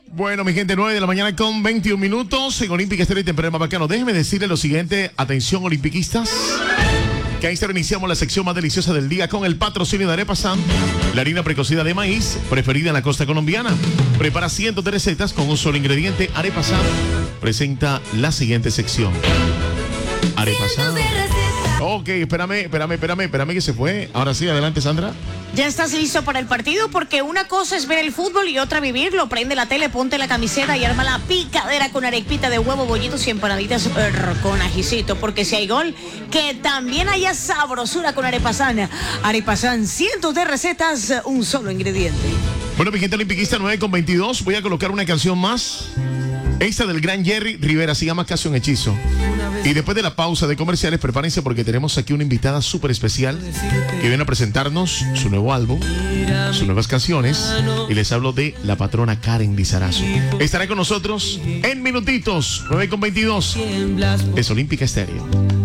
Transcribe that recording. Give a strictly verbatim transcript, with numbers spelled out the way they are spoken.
Bueno, mi gente, nueve de la mañana con veintiún minutos en Olímpica Estéreo y Temprano Bacano. Déjenme decirle lo siguiente, atención olimpiquistas, que ahí iniciamos la sección más deliciosa del día con el patrocinio de Arepa San, la harina precocida de maíz preferida en la costa colombiana. Prepara cientos de recetas con un solo ingrediente. Arepa San presenta la siguiente sección. Arepa San. Ok, espérame, espérame, espérame, espérame que se fue. Ahora sí, adelante, Sandra. ¿Ya estás listo para el partido? Porque una cosa es ver el fútbol y otra vivirlo. Prende la tele, ponte la camiseta y arma la picadera con arepita de huevo, bollitos y empanaditas er, con ajicito. Porque si hay gol, que también haya sabrosura con Arepa San. Arepa San, cientos de recetas, un solo ingrediente. Bueno, mi gente olimpiquista, nueve con veintidós. Voy a colocar una canción más. Esta del gran Jerry Rivera, se llama Casi un Hechizo. Y después de la pausa de comerciales, prepárense porque tenemos aquí una invitada súper especial que viene a presentarnos su nuevo álbum, sus nuevas canciones. Y les hablo de la patrona Karen Lizarazo. Estará con nosotros en minutitos, nueve con veintidós. Es Olímpica Estéreo.